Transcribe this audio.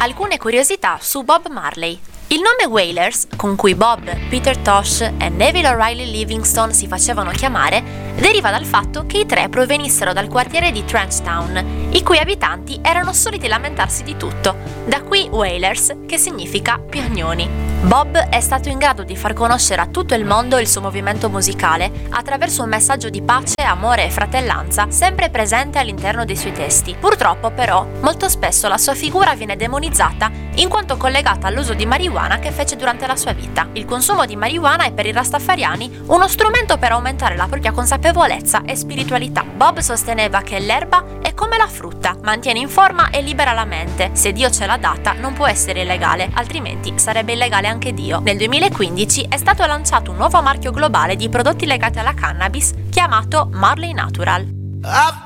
Alcune curiosità su Bob Marley. Il nome Wailers, con cui Bob, Peter Tosh e Neville O'Reilly Livingston si facevano chiamare, deriva dal fatto che i tre provenissero dal quartiere di Trenchtown, i cui abitanti erano soliti lamentarsi di tutto, da qui Wailers, che significa piagnoni. Bob è stato in grado di far conoscere a tutto il mondo il suo movimento musicale attraverso un messaggio di pace, amore e fratellanza sempre presente all'interno dei suoi testi. Purtroppo, però, molto spesso la sua figura viene demonizzata in quanto collegata all'uso di marijuana che fece durante la sua vita. Il consumo di marijuana è per i rastafariani uno strumento per aumentare la propria consapevolezza e spiritualità. Bob sosteneva che l'erba è come la frutta, mantiene in forma e libera la mente. Se Dio ce l'ha data, non può essere illegale, altrimenti sarebbe illegale anche Dio. Nel 2015 è stato lanciato un nuovo marchio globale di prodotti legati alla cannabis chiamato Marley Natural.